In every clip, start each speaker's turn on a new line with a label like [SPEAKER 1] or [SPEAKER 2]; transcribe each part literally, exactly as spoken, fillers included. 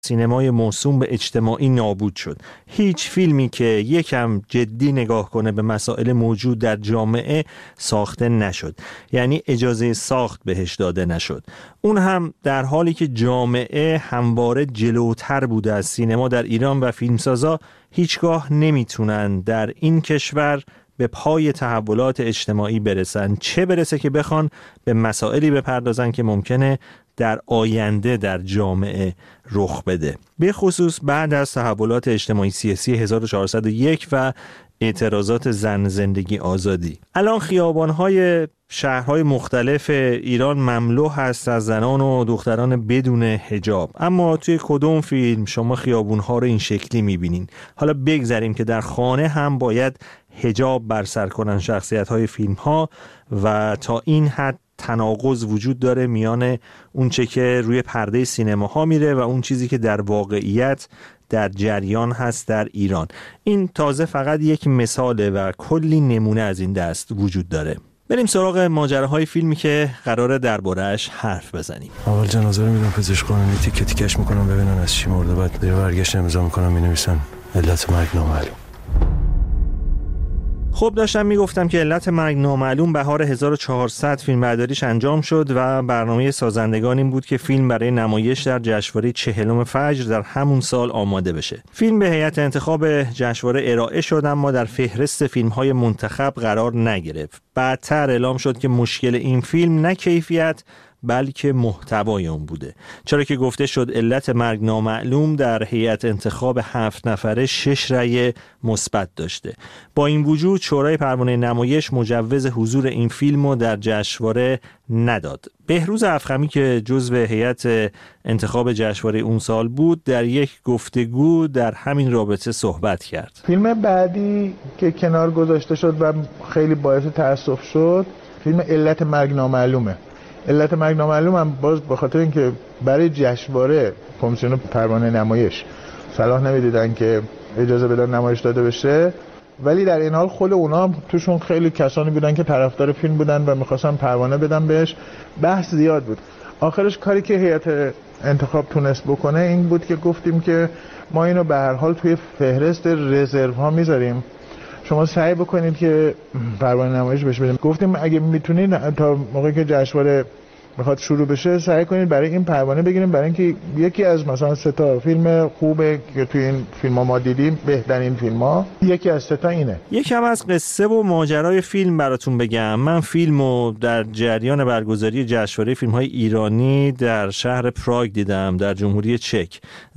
[SPEAKER 1] سینمای موسوم به اجتماعی نابود شد. هیچ فیلمی که یکم جدی نگاه کنه به مسائل موجود در جامعه ساخته نشد. یعنی اجازه ساخت بهش داده نشد. اون هم در حالی که جامعه همواره جلوتر بوده از سینما در ایران و فیلمسازا هیچگاه نمیتونن در این کشور به پای تحولات اجتماعی برسن، چه برسه که بخوان به مسائلی بپردازن که ممکنه در آینده در جامعه رخ بده، به خصوص بعد از تحولات اجتماعی سیاسی هزار و چهارصد و یک و اعتراضات زن زندگی آزادی. الان خیابان‌های شهرهای مختلف ایران مملو هست از زنان و دختران بدون حجاب، اما توی کدوم فیلم شما خیابون‌ها رو این شکلی می‌بینین؟ حالا بگذاریم که در خانه هم باید حجاب بر سر کنن شخصیت‌های فیلم‌ها و تا این حد تناقض وجود داره میان اون چه که روی پرده سینماها میره و اون چیزی که در واقعیت در جریان هست در ایران. این تازه فقط یک مثاله و کلی نمونه از این دست وجود داره. بریم سراغ ماجراهای فیلمی که قراره درباره‌اش حرف بزنیم.
[SPEAKER 2] اول جنازه رو میدم پزشک قانونی تیکه تیکش میکنم ببینن از چی مرده، بعد دیگه برگشت امضا میکنم مینویسن علت مرگ نامعلوم.
[SPEAKER 1] خب داشتم میگفتم که علت مرگ نامعلوم بهار هزار و چهارصد فیلمبرداریش انجام شد و برنامه سازندگان این بود که فیلم برای نمایش در جشنواره چهلم فجر در همون سال آماده بشه. فیلم به هیئت انتخاب جشنواره ارائه شد اما در فهرست فیلم‌های منتخب قرار نگرفت. بعدتر اعلام شد که مشکل این فیلم نه کیفیت بلکه محتوای اون بوده، چرا که گفته شد علت مرگ نامعلوم در هیئت انتخاب هفت نفره شش رأی مثبت داشته. با این وجود شورای پروانه نمایش مجوز حضور این فیلمو در جشنواره نداد. بهروز افخمی که جزو هیئت انتخاب جشنواره اون سال بود در یک گفتگو در همین رابطه صحبت کرد.
[SPEAKER 3] فیلم بعدی که کنار گذاشته شد و خیلی باعث تأسف شد فیلم علت مرگ نامعلومه. علت مرگ نامعلوم هم باز به خاطر اینکه برای جشنواره کمیسیون پروانه نمایش صلاح نمیدیدن که اجازه بدن نمایش داده بشه، ولی در این حال خود اونا توشون خیلی کسانی بودن که طرفدار فیلم بودن و میخواستن پروانه بدن بهش. بحث زیاد بود. آخرش کاری که هیئت انتخاب تونست بکنه این بود که گفتیم که ما اینو به هر حال توی فهرست رزرو ها میذاریم، شما سعی بکنید که پروانه نمایش بشه بدیم. گفتیم اگه میتونید تا موقعی که جشنواره بخواد شروع بشه سعی کنید برای این پروانه بگیریم، برای اینکه یکی از مثلا سه تا فیلم خوبه که توی این فیلم‌ها ما دیدیم، بهترین فیلم‌ها یکی از سه تا اینه.
[SPEAKER 1] یکم از قصه و ماجرای فیلم براتون بگم. من فیلمو در جریان برگزاری جشنواره فیلم‌های ایرانی در شهر پراگ دیدم در جمهوری چک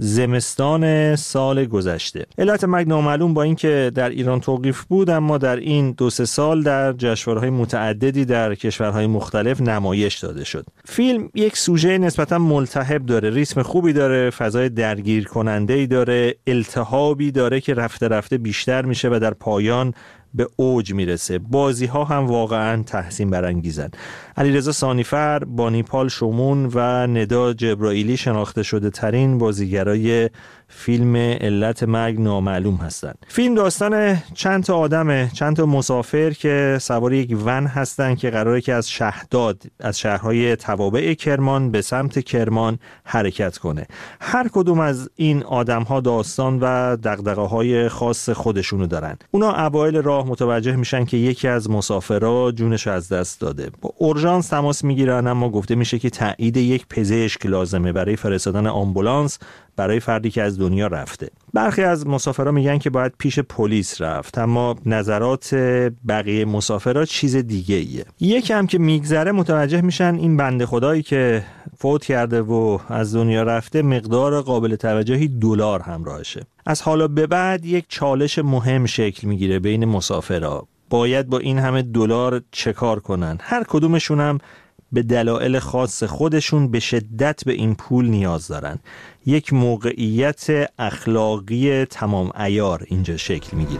[SPEAKER 1] زمستان سال گذشته. علت مرگ نامعلوم با اینکه در ایران توقیف بود اما در این دو سه سال در جشنواره‌های متعددی در کشورهای مختلف نمایش داده شد. فیلم یک سوژه نسبتا ملتهب داره، ریتم خوبی داره، فضای درگیر کننده‌ای داره، التهابی داره که رفته رفته بیشتر میشه و در پایان به اوج میرسه. بازی ها هم واقعا تحسین برانگیزن. علیرضا سانیفر، بانیپال شومون و ندا جبرائیلی شناخته شده ترین بازیگرای فیلم علت مرگ نامعلوم هستند. فیلم داستان چند تا آدمه، چند تا مسافر که سوار یک ون هستن که قراره که از شهداد از شهرهای توابع کرمان به سمت کرمان حرکت کنه. هر کدوم از این آدم‌ها داستان و دغدغه‌های خاص خودشونو دارن. اونا اوایل راه متوجه میشن که یکی از مسافرها جونش از دست داده. با اورژانس تماس میگیرن اما گفته میشه که تایید یک پزشک لازمه برای فرستادن آمبولانس برای فردی که از دنیا رفته. برخی از مسافرها میگن که باید پیش پلیس رفت، اما نظرات بقیه مسافرها چیز دیگه ایه. یکم که میگذره متوجه میشن این بنده خدایی که فوت کرده و از دنیا رفته مقدار قابل توجهی دلار همراهشه. از حالا به بعد یک چالش مهم شکل میگیره بین مسافرها. باید با این همه دلار چه کار کنن؟ هر کدومشون هم به دلایل خاص خودشون به شدت به این پول نیاز دارن. یک موقعیت اخلاقی تمام عیار اینجا شکل میگیره.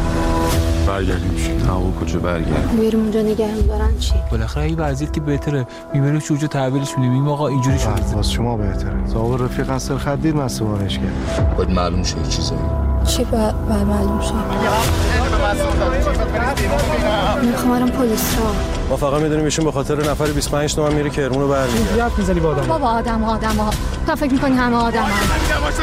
[SPEAKER 4] برگردیم چی؟ هوا کجا برگردیم؟
[SPEAKER 5] بریم اونجا نگه هم دارن چی؟
[SPEAKER 6] بالاخره این وضعیت که بهتره میبریم شوجو تحویلش میدیم. این آقا اینجوری شد.
[SPEAKER 2] واسه شما بهتره. زاور رفیق اصل خدید مسئولانش کرد.
[SPEAKER 4] باید معلوم شه چیزایی.
[SPEAKER 5] چی باید معلوم شد؟ میخوام برم پلیس را.
[SPEAKER 2] ما فقط میدونیم ایشون به خاطر نفر بیست و پنج تومن میره کرمون رو برمیگرده.
[SPEAKER 6] یاد میزنی با آدم
[SPEAKER 5] بابا آدم آدم ها. تا فکر میکنی همه آدم ها.